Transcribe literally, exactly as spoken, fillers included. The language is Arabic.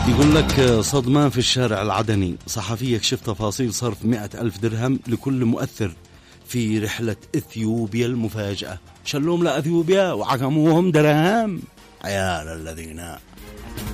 يقول لك صدمان في الشارع العدني، صحفي يكشف تفاصيل صرف مئة ألف درهم لكل مؤثر في رحلة إثيوبيا المفاجأة. شلوم لأثيوبيا وعقموهم درهم عيال الذين.